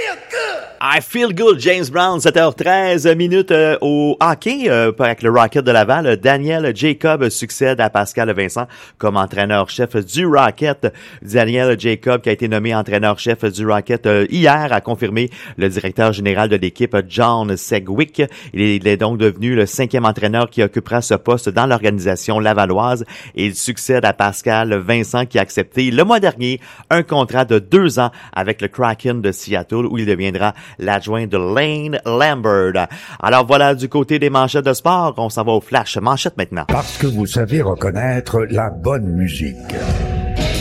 I feel good, James Brown, 7h13 minutes au hockey avec le Rocket de Laval. Daniel Jacob succède à Pascal Vincent comme entraîneur-chef du Rocket. Daniel Jacob, qui a été nommé entraîneur-chef du Rocket hier, a confirmé le directeur général de l'équipe, John Segwick. Il est donc devenu le 5e entraîneur qui occupera ce poste dans l'organisation lavalloise et il succède à Pascal Vincent qui a accepté le mois dernier un contrat de 2 ans avec le Kraken de Seattle où il deviendra l'adjoint de Lane Lambert. Alors voilà, du côté des manchettes de sport, on s'en va au flash manchette maintenant. Parce que vous savez reconnaître la bonne musique.